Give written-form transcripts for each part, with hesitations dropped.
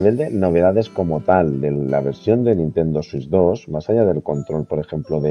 nivel de novedades como tal, de la versión de Nintendo Switch 2, más allá del control, por ejemplo,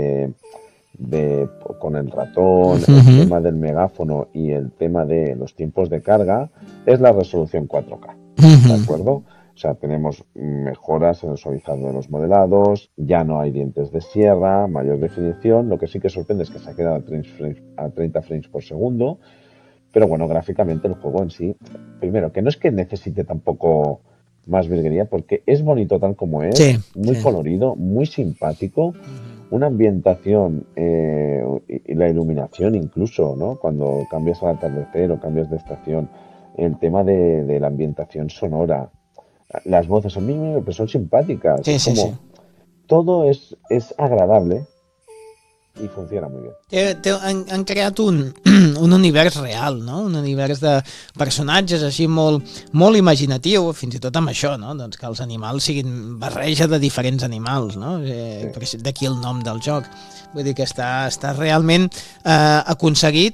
con el ratón, el tema del megáfono y el tema de los tiempos de carga, es la resolución 4K, ¿de acuerdo? O sea, tenemos mejoras en el suavizado de los modelados, ya no hay dientes de sierra, mayor definición. Lo que sí que sorprende es que se ha quedado a 30 frames por segundo. Pero bueno, gráficamente el juego en sí, primero, que no es que necesite tampoco más virguería, porque es bonito tal como es, muy colorido, muy simpático, una ambientación y la iluminación incluso, ¿no? Cuando cambias al atardecer o cambias de estación, el tema de la ambientación sonora, las voces a mí pues son simpáticas, todo es agradable i funciona molt bé. Han creat un univers real, no? Un univers de personatges així molt imaginatiu, fins i tot amb això, no? Doncs que els animals siguin barreja de diferents animals, no? D'aquí el nom del joc. Vull dir que està realment aconseguit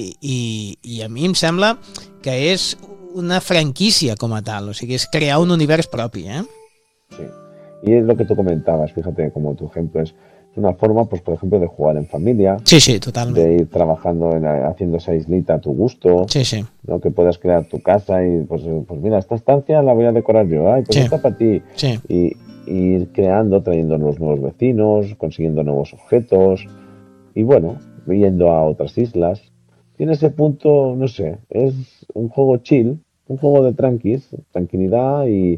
i a mi em sembla que és una franquícia com a tal, o sigui, és crear un univers propi, ¿eh? Sí, y es lo que tú comentabas, fíjate, como tu ejemplo es una forma, pues por ejemplo, de jugar en familia. Sí, totalmente. De ir trabajando, haciendo esa islita a tu gusto. Sí. ¿No? Que puedas crear tu casa y pues mira, esta estancia la voy a decorar yo. Ay, pues esta para ti. Sí. Y ir creando, trayendo los nuevos vecinos, consiguiendo nuevos objetos. Y bueno, yendo a otras islas. Tiene ese punto, no sé, es un juego chill, un juego de tranquilidad y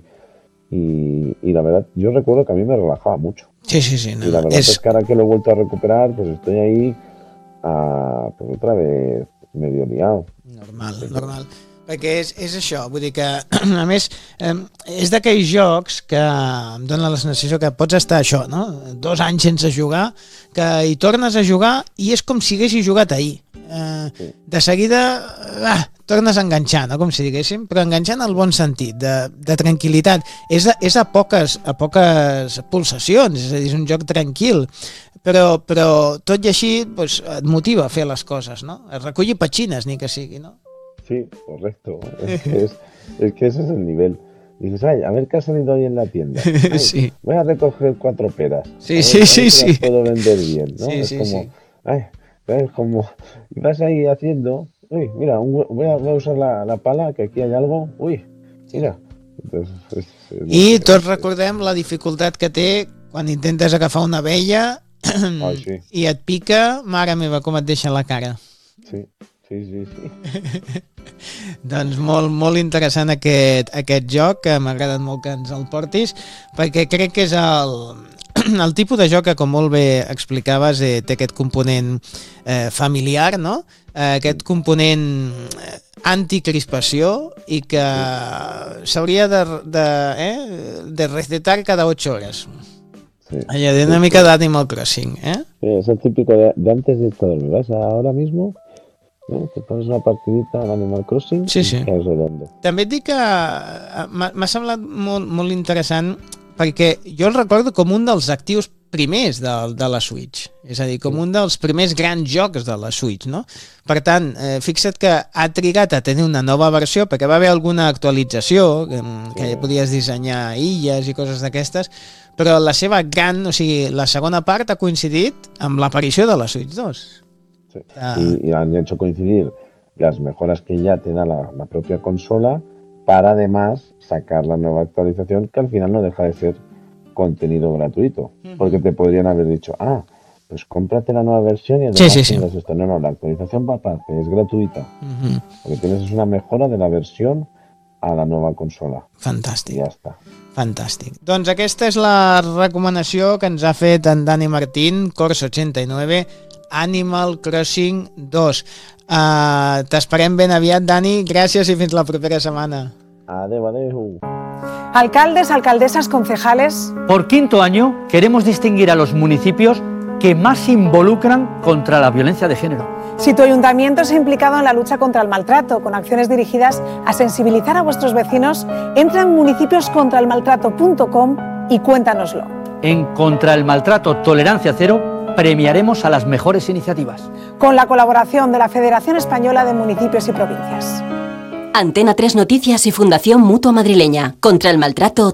la verdad, yo recuerdo que a mí me relajaba mucho. Sí. No, y la verdad es que ahora que lo he vuelto a recuperar, pues estoy ahí pues otra vez medio liado. Normal. Perquè és això, vull dir que, a més, és d'aquells jocs que em dona la sensació que pots estar això, no? 2 anys sense jugar, que hi tornes a jugar i és com si haguessis jugat ahir. De seguida tornes a enganxar, no? Com si diguéssim, però enganxant en el bon sentit, de tranquil·litat. És a poques pulsacions, és a dir, és un joc tranquil, però tot i així doncs, et motiva a fer les coses, no? Es recollir petxines, ni que sigui, no? Sí, correcto. Es que ese es el nivel. Dices, ay, a ver qué ha salido hoy en la tienda. Ay, sí. Voy a recoger 4 peras. Sí. Las puedo vender bien, ¿no? Sí, es como, ay, es como, vas ahí haciendo, uy, mira, voy a usar la pala, que aquí hay algo, uy, mira. Entonces, I tots recordem la dificultat que té quan intentes agafar una abella i et pica, mare meva, com et deixa la cara. Sí. Doncs molt interessant aquest joc, que m'ha agradat molt que ens el portis, perquè crec que és el tipus de joc que, com molt bé explicaves, té aquest component familiar, no? Aquest component anticrispació i que s'hauria de recetar cada 8 hores. Sí. Allà de una mica d'Animal Crossing, ¿eh? Sí, es el típico de antes de irte a dormir. ¿Vas ahora mismo? Te pones una partidita en Animal Crossing sí. I és redondo. També et dic que m'ha semblat molt interessant perquè jo el recordo com un dels actius primers de la Switch, és a dir, com un dels primers grans jocs de la Switch, no? Per tant, fixa't que ha trigat a tenir una nova versió perquè va haver alguna actualització que ja podies dissenyar illes i coses d'aquestes, però la seva o sigui, la segona part ha coincidit amb l'aparició de la Switch 2. Sí. Y han hecho coincidir las mejoras que ya te da la propia consola para además sacar la nueva actualización que al final no deja de ser contenido gratuito, porque te podrían haber dicho, pues cómprate la nueva versión y además tienes esto. No, la actualización va aparte, es gratuita. Lo que tienes es una mejora de la versión a la nova consola. Fantàstic. I ja està. Fantàstic. Doncs aquesta és la recomanació que ens ha fet en Dani Martín, Corso89, Animal Crossing 2. T'esperem ben aviat, Dani. Gràcies i fins la propera setmana. Adeu. Alcaldes, alcaldesas, concejales. Por 5º año queremos distinguir a los municipios que más se involucran contra la violencia de género. Si tu ayuntamiento se ha implicado en la lucha contra el maltrato, con acciones dirigidas a sensibilizar a vuestros vecinos, entra en municipioscontraelmaltrato.com y cuéntanoslo. En Contra el Maltrato Tolerancia Cero premiaremos a las mejores iniciativas. Con la colaboración de la Federación Española de Municipios y Provincias. Antena 3 Noticias y Fundación Mutua Madrileña. Contra el maltrato